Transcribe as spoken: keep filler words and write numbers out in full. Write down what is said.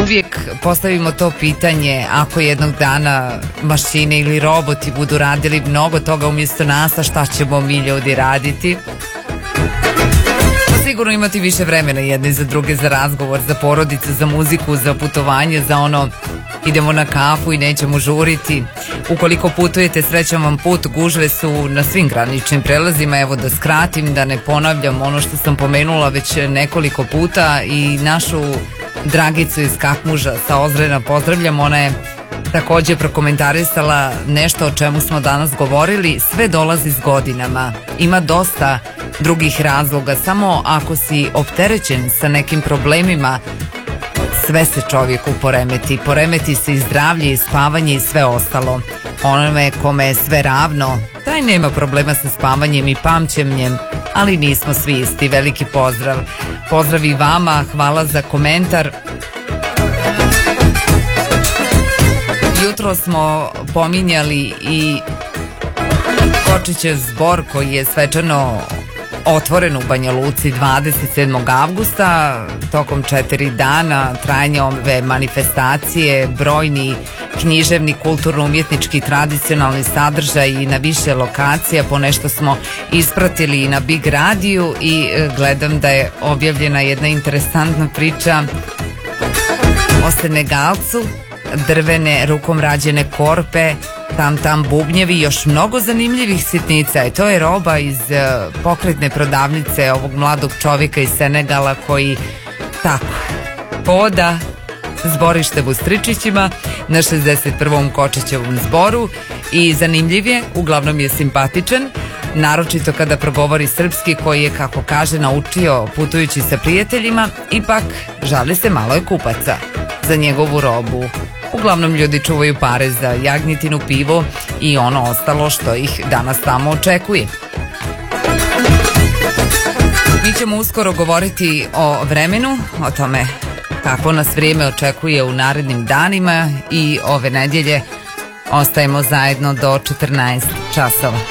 uvijek postavimo to pitanje, ako jednog dana mašine ili roboti budu radili mnogo toga umjesto nas, a šta ćemo mi ljudi raditi? Sigurno imati više vremena jedni za druge, za razgovor, za porodice, za muziku, za putovanje, za ono idemo na kafu i nećemo žuriti. Ukoliko putujete, srećan vam put, gužve su na svim graničnim prelazima. Evo da skratim, da ne ponavljam ono što sam pomenula već nekoliko puta, i našu Dragicu iz Kakmuža sa Ozrena pozdravljam. Ona je također prokomentarisala nešto o čemu smo danas govorili. Sve dolazi s godinama, ima dosta drugih razloga, samo ako si opterećen sa nekim problemima, sve se čovjeku poremeti, poremeti se i zdravlje i spavanje i sve ostalo. Onome kome je sve ravno, taj nema problema sa spavanjem i pamćenjem, ali nismo svi isti. Veliki pozdrav. Pozdrav i vama, hvala za komentar. Jutro smo pominjali i Kočićev zbor koji je svečano otvoren u Banja Luci dvadeset sedmog avgusta. Tokom četiri dana trajanja ove manifestacije brojni književni, kulturno-umjetnički, tradicionalni sadržaj i na više lokacija. Ponešto smo ispratili i na Big radiju i gledam da je objavljena jedna interesantna priča o Senegalcu, drvene rukom rađene korpe, tam tam bubnjevi i još mnogo zanimljivih sitnica. I to je roba iz uh, pokretne prodavnice ovog mladog čovjeka iz Senegala koji tako hoda zborište Vustričićima na šezdeset prvom Kočićevom zboru i zanimljiv je, uglavnom je simpatičan, naročito kada progovori srpski koji je, kako kaže, naučio putujući sa prijateljima. Ipak žali se, malo je kupaca za njegovu robu. Uglavnom ljudi čuvaju pare za jagnjetinu, pivo i ono ostalo što ih danas tamo očekuje. Mi ćemo uskoro govoriti o vremenu, o tome kako nas vrijeme očekuje u narednim danima, i ove nedjelje ostajemo zajedno do četrnaest časova.